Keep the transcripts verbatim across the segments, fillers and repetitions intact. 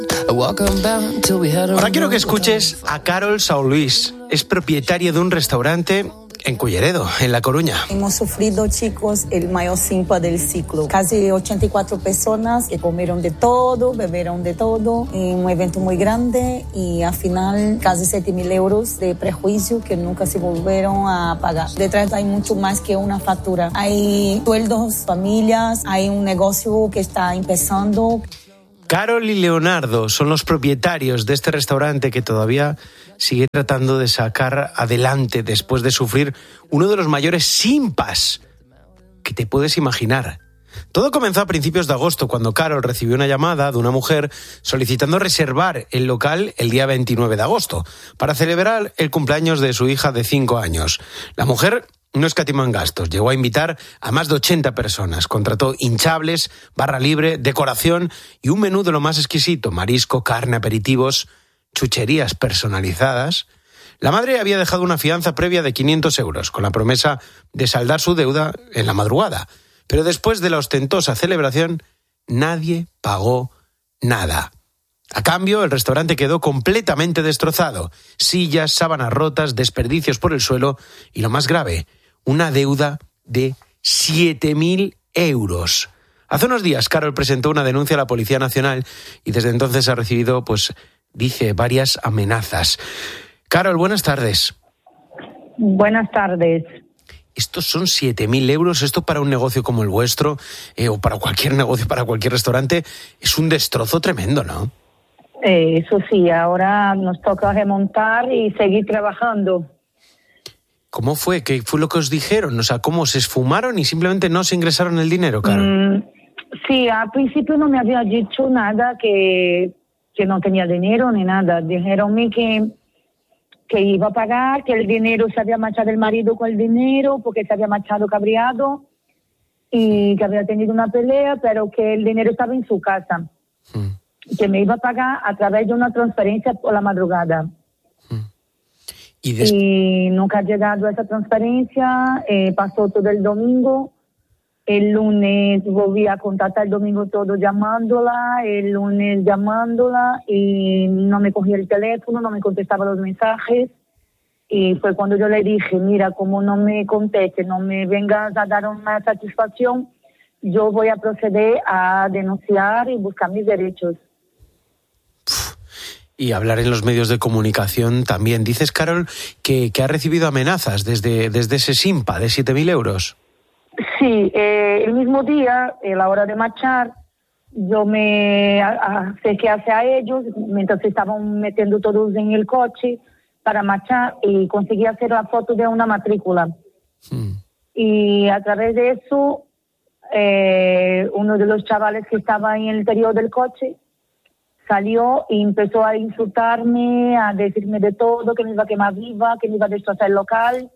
Ahora quiero que escuches a Carol São Luís. Es propietaria de un restaurante en Culleredo, en La Coruña. Hemos sufrido, chicos, el mayor simpa del ciclo. Casi ochenta y cuatro personas que comieron de todo, bebieron de todo, en un evento muy grande y al final casi siete mil euros de prejuicio que nunca se volvieron a pagar. Detrás hay mucho más que una factura. Hay sueldos, familias, hay un negocio que está empezando. Carol y Leonardo son los propietarios de este restaurante que todavía sigue tratando de sacar adelante después de sufrir uno de los mayores simpas que te puedes imaginar. Todo comenzó a principios de agosto, cuando Carol recibió una llamada de una mujer solicitando reservar el local el día veintinueve de agosto para celebrar el cumpleaños de su hija de cinco años. La mujer no escatimó en gastos, llegó a invitar a más de ochenta personas, contrató hinchables, barra libre, decoración y un menú de lo más exquisito: marisco, carne, aperitivos, chucherías personalizadas. La madre había dejado una fianza previa de quinientos euros, con la promesa de saldar su deuda en la madrugada. Pero después de la ostentosa celebración, nadie pagó nada. A cambio, el restaurante quedó completamente destrozado. Sillas, sábanas rotas, desperdicios por el suelo y, lo más grave, una deuda de siete mil euros. Hace unos días, Carol presentó una denuncia a la Policía Nacional y desde entonces ha recibido, pues, dice, varias amenazas. Carol, buenas tardes. Buenas tardes. Estos son siete mil euros. Esto para un negocio como el vuestro, eh, o para cualquier negocio, para cualquier restaurante, es un destrozo tremendo, ¿no? Eh, eso sí, ahora nos toca remontar y seguir trabajando. ¿Cómo fue? ¿Qué fue lo que os dijeron? O sea, ¿cómo se esfumaron y simplemente no se ingresaron el dinero, Carol? Mm, sí, al principio no me había dicho nada, que, que no tenía dinero ni nada. Dijeronme que, que iba a pagar, que el dinero se había marchado el marido con el dinero porque se había marchado cabreado y que había tenido una pelea, pero que el dinero estaba en su casa. Mm. Que me iba a pagar a través de una transferencia por la madrugada. Mm. Y, des... y nunca ha llegado esa transferencia, eh, pasó todo el domingo, el lunes volví a contactar el domingo todo llamándola, el lunes llamándola y no me cogía el teléfono, no me contestaba los mensajes y fue cuando yo le dije, mira, como no me conteste, no me vengas a dar una satisfacción, yo voy a proceder a denunciar y buscar mis derechos. Y hablar en los medios de comunicación también. Dices, Carol, que, que ha recibido amenazas desde, desde ese simpa de siete mil euros. Sí, eh, el mismo día, a la hora de marchar, yo me acerqué hacia ellos, mientras estaban metiendo todos en el coche para marchar, y conseguí hacer la foto de una matrícula. Hmm. Y a través de eso, eh, uno de los chavales que estaba en el interior del coche salió y empezó a insultarme, a decirme de todo, que me iba a quemar viva, que me iba a destrozar el local.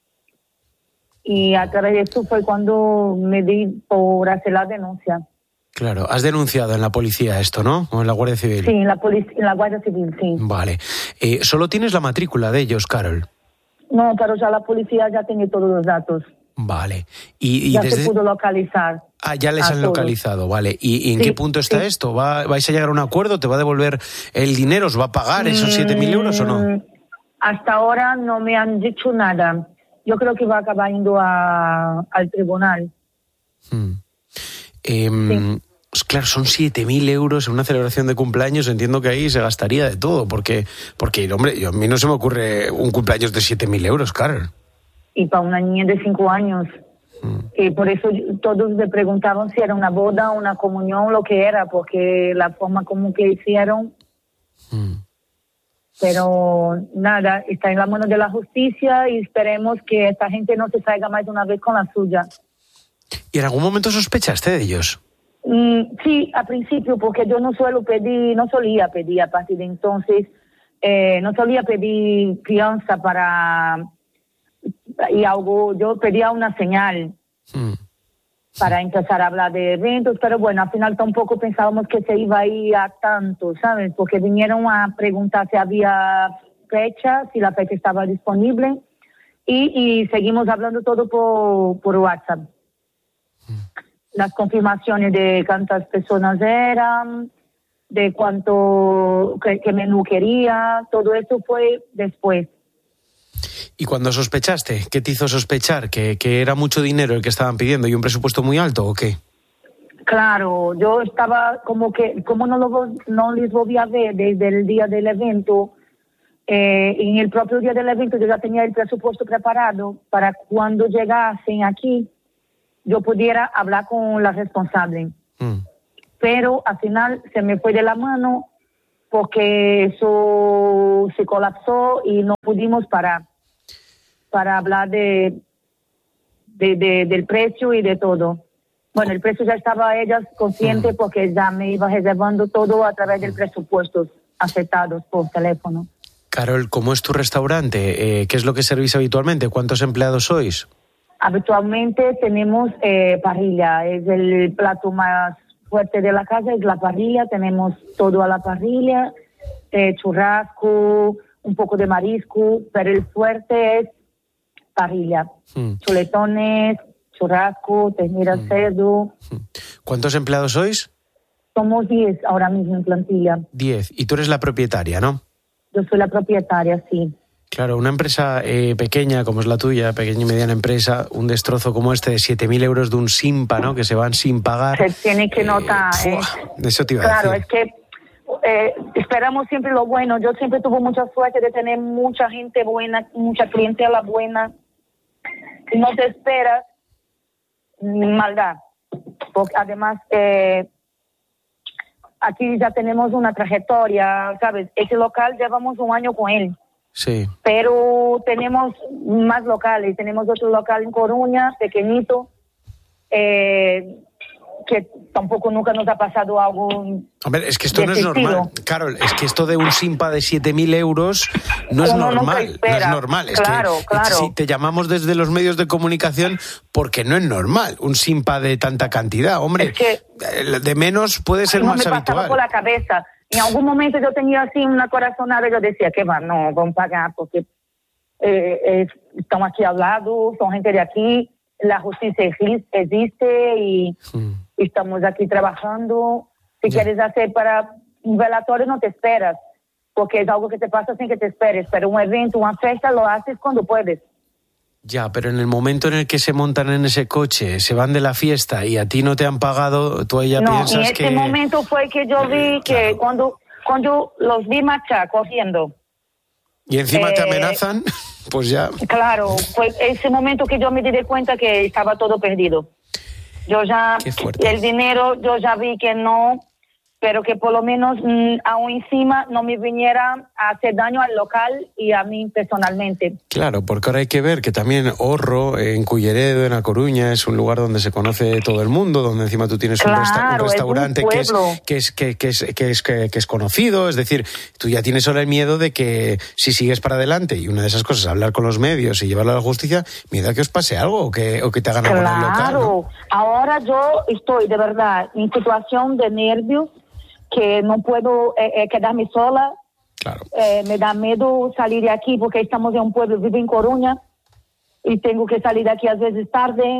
Y a través de eso fue cuando me di por hacer la denuncia. Claro, has denunciado en la policía esto, ¿no? ¿O en la Guardia Civil? Sí, en la, polic- en la Guardia Civil, sí. Vale. Eh, ¿Solo tienes la matrícula de ellos, Carol? No, pero ya la policía ya tiene todos los datos. Vale. Y, y ya desde... se pudo localizar. Ah, ya les han todos. localizado, vale. ¿Y, y en sí, qué punto está sí. esto? ¿Va, ¿Vais a llegar a un acuerdo? ¿Te va a devolver el dinero? ¿Os va a pagar esos siete mil euros o no? Hasta ahora no me han dicho nada. Yo creo que va a acabar yendo a, al tribunal. Hmm. Eh, sí. Pues claro, son siete mil euros en una celebración de cumpleaños. Entiendo que ahí se gastaría de todo, porque, porque hombre, yo, a mí no se me ocurre un cumpleaños de siete mil euros, Carol. Y para una niña de cinco años. Mm. Y por eso todos me preguntaban si era una boda, una comunión, lo que era, porque la forma como que hicieron. Mm. Pero nada, está en la mano de la justicia y esperemos que esta gente no se salga más de una vez con la suya. ¿Y en algún momento sospechaste de ellos? Mm, sí, al principio, porque yo no suelo pedir, no solía pedir a partir de entonces, eh, no solía pedir fianza para... y algo, yo pedía una señal mm. para empezar a hablar de eventos, pero bueno, al final tampoco pensábamos que se iba a ir a tanto, ¿sabes? Porque vinieron a preguntar si había fecha, si la fecha estaba disponible, y, y seguimos hablando todo por, por WhatsApp. Mm. Las confirmaciones de cuántas personas eran, de cuánto, qué, qué menú quería, todo eso fue después. ¿Y cuando sospechaste? ¿Qué te hizo sospechar? ¿Que, que era mucho dinero el que estaban pidiendo y un presupuesto muy alto o qué? Claro, yo estaba como que, como no, lo, no les volví a ver desde el día del evento, eh, en el propio día del evento yo ya tenía el presupuesto preparado para cuando llegasen aquí, yo pudiera hablar con la responsable. Mm. Pero al final se me fue de la mano porque eso se colapsó y no pudimos parar para hablar de, de, de del precio y de todo. Bueno, el precio ya estaba ella consciente mm. porque ya me iba reservando todo a través del presupuesto aceptados por teléfono. Carol, ¿cómo es tu restaurante? Eh, ¿Qué es lo que servís habitualmente? ¿Cuántos empleados sois? Habitualmente tenemos eh, parrilla, es el plato más fuerte de la casa, es la parrilla, tenemos todo a la parrilla, eh, churrasco, un poco de marisco, pero el fuerte es parrilla, mm. chuletones, churrasco, ternera, mm. cerdo. ¿Cuántos empleados sois? Somos diez ahora mismo en plantilla. Diez, y tú eres la propietaria, ¿no? Yo soy la propietaria, sí. Claro, una empresa eh, pequeña como es la tuya, pequeña y mediana empresa, un destrozo como este de siete mil euros de un simpa, ¿no? Que se van sin pagar. Se tiene que notar. Eh, eh. Eso te iba claro, a decir. Claro, es que eh, esperamos siempre lo bueno. Yo siempre tuve mucha suerte de tener mucha gente buena, mucha clientela buena. Y no te esperas maldad. Porque además, eh, aquí ya tenemos una trayectoria, ¿sabes? Ese local llevamos un año con él. Sí. Pero tenemos más locales, tenemos otro local en Coruña, pequeñito, eh, que tampoco nunca nos ha pasado algo. A ver, es que esto no es normal. Carol, es que esto de un simpa de siete mil euros no es Uno normal. No es normal. Es claro, que claro. Si te llamamos desde los medios de comunicación porque no es normal un simpa de tanta cantidad. Hombre, es que de menos puede ser no más me habitual. Pasaba por la cabeza. En algún momento yo tenía así una corazonada y yo decía que va, no, vamos a pagar porque eh, eh, están aquí al lado, son gente de aquí, la justicia existe y, mm. y estamos aquí trabajando. Si yeah. quieres hacer para un velatorio no te esperas, porque es algo que te pasa sin que te esperes, pero un evento, una fiesta lo haces cuando puedes. Ya, pero en el momento en el que se montan en ese coche, se van de la fiesta y a ti no te han pagado, tú ahí ya no, piensas que... No, en ese momento fue que yo vi que claro. cuando, cuando los vi marchar corriendo... Y encima eh, te amenazan, pues ya... Claro, fue ese momento que yo me di cuenta que estaba todo perdido. Yo ya, el dinero, yo ya vi que no... pero que por lo menos mmm, aún encima no me viniera a hacer daño al local y a mí personalmente. Claro, porque ahora hay que ver que también Horro, en Culleredo, en A Coruña, es un lugar donde se conoce todo el mundo, donde encima tú tienes claro, un, resta- un restaurante es un que, es, que, es, que, que, es, que, es, que, que es conocido, es decir, tú ya tienes ahora el miedo de que si sigues para adelante y una de esas cosas es hablar con los medios y llevarlo a la justicia, miedo a que os pase algo o que, o que te hagan algo claro. en el local, ¿no? Ahora yo estoy de verdad en situación de nervios, que no puedo eh, eh, quedarme sola. Claro. Eh, me da miedo salir de aquí porque estamos en un pueblo, vivo en Coruña y tengo que salir de aquí a veces tarde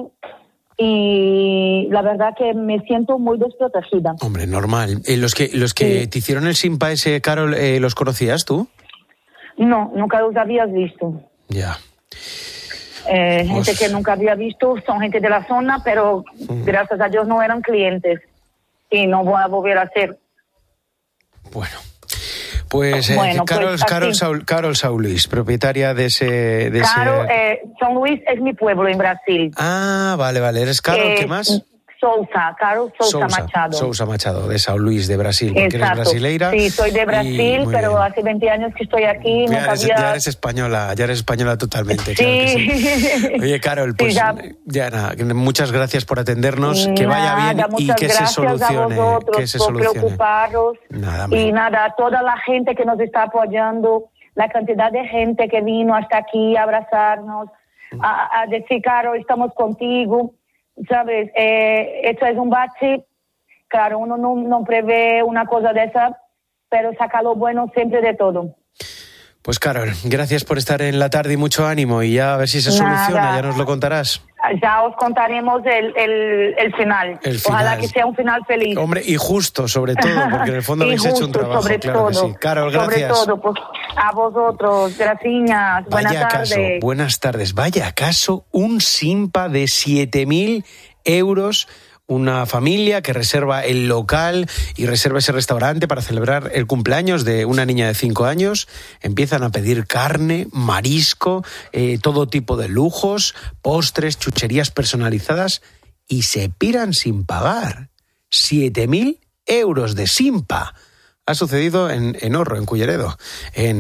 y la verdad que me siento muy desprotegida. Hombre, normal. ¿Y los que los que sí. te hicieron el simpa ese, Carol, eh, los conocías tú? No, nunca los habías visto. Ya. Eh, gente pues... que nunca había visto, son gente de la zona, pero mm. gracias a Dios no eran clientes y no voy a volver a hacer. Bueno, pues, eh, bueno, Carol, pues Carol, Saul, Carol Saulis, propietaria de ese... De Carol, ese... eh, São Luís es mi pueblo en Brasil. Ah, vale, vale. ¿Eres Carol? Eh, ¿Qué más? Sousa, Carol Sousa, Sousa Machado. Sousa Machado, de São Luís, de Brasil, porque Exacto. eres brasileira. Sí, soy de Brasil, pero bien. Hace veinte años que estoy aquí. Ya, nunca eres, había... ya eres española, ya eres española totalmente. Sí. Claro que sí. Oye, Carol, pues sí, ya. ya nada, muchas gracias por atendernos, que vaya nada, bien y que se solucione. A vosotros que se por solucione. preocuparos. Nada, y nada, toda la gente que nos está apoyando, la cantidad de gente que vino hasta aquí a abrazarnos, mm. a, a decir, Carol, estamos contigo. Sabes, eh, esto es un bache, claro, uno no, no prevé una cosa de esa, pero saca lo bueno siempre de todo. Pues Carol, gracias por estar en la tarde y mucho ánimo y ya a ver si se Nada. soluciona, ya nos lo contarás. ya os contaremos el, el, el, final. el final. Ojalá que sea un final feliz. Hombre, y justo, sobre todo, porque en el fondo habéis justo, hecho un trabajo, sobre claro todo, que sí. Carol, gracias. Sobre todo, pues a vosotros, gracias. Buenas Vaya tardes. acaso, buenas tardes. Vaya acaso un Simpa de siete mil euros. Una familia que reserva el local y reserva ese restaurante para celebrar el cumpleaños de una niña de cinco años. Empiezan a pedir carne, marisco, eh, todo tipo de lujos, postres, chucherías personalizadas y se piran sin pagar. siete mil euros de Simpa. Ha sucedido en, en Orro, en Culleredo, en